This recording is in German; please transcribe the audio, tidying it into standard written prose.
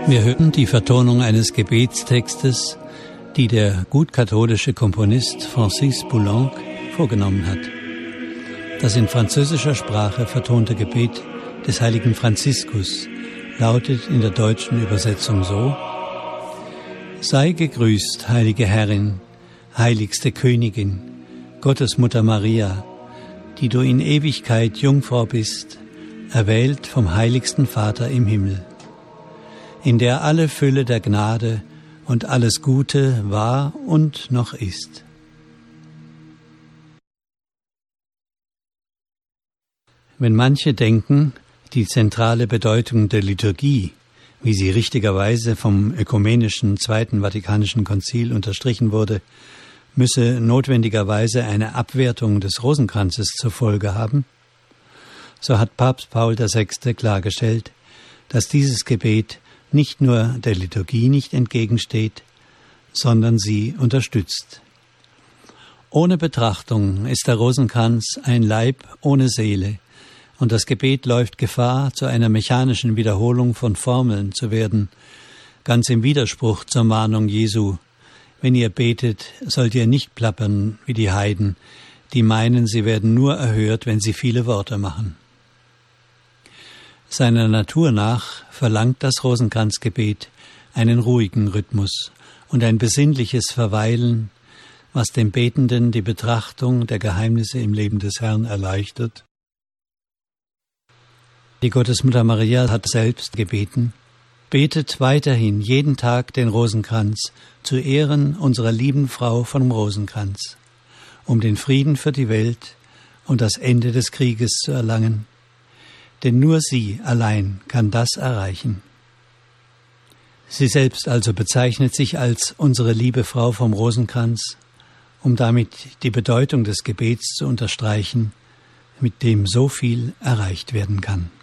Wir hörten die Vertonung eines Gebetstextes, die der gutkatholische Komponist Francis Poulenc vorgenommen hat. Das in französischer Sprache vertonte Gebet des heiligen Franziskus lautet in der deutschen Übersetzung so: Sei gegrüßt, heilige Herrin, heiligste Königin, Gottesmutter Maria, die du in Ewigkeit Jungfrau bist, erwählt vom heiligsten Vater im Himmel, in der alle Fülle der Gnade und alles Gute war und noch ist. Wenn manche denken, die zentrale Bedeutung der Liturgie, wie sie richtigerweise vom ökumenischen Zweiten Vatikanischen Konzil unterstrichen wurde, müsse notwendigerweise eine Abwertung des Rosenkranzes zur Folge haben, so hat Papst Paul VI. Klargestellt, dass dieses Gebet nicht nur der Liturgie nicht entgegensteht, sondern sie unterstützt. Ohne Betrachtung ist der Rosenkranz ein Leib ohne Seele, und das Gebet läuft Gefahr, zu einer mechanischen Wiederholung von Formeln zu werden, ganz im Widerspruch zur Mahnung Jesu: Wenn ihr betet, sollt ihr nicht plappern wie die Heiden, die meinen, sie werden nur erhört, wenn sie viele Worte machen. Seiner Natur nach verlangt das Rosenkranzgebet einen ruhigen Rhythmus und ein besinnliches Verweilen, was dem Betenden die Betrachtung der Geheimnisse im Leben des Herrn erleichtert. Die Gottesmutter Maria hat selbst gebeten: Betet weiterhin jeden Tag den Rosenkranz zu Ehren unserer lieben Frau vom Rosenkranz, um den Frieden für die Welt und das Ende des Krieges zu erlangen. Denn nur sie allein kann das erreichen. Sie selbst also bezeichnet sich als unsere liebe Frau vom Rosenkranz, um damit die Bedeutung des Gebets zu unterstreichen, mit dem so viel erreicht werden kann.